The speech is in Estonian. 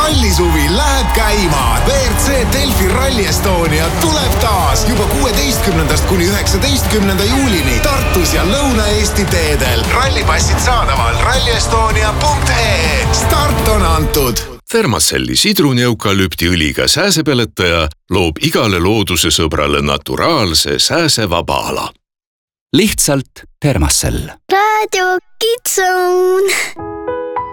rallisuvi läheb käima. WRC Delfi Rally Estonia tuleb taas juba 16. kuni 19. juulini Tartus ja Lõuna-Eesti teedel. Rallipassid saadaval rallyestonia.ee. Start on antud. Thermacelli sidrunieukalüptiõliga sääsepeletaja loob igale looduse sõbrale naturaalse sääsevaba ala. Lihtsalt Thermacell. Radio Kids Zone.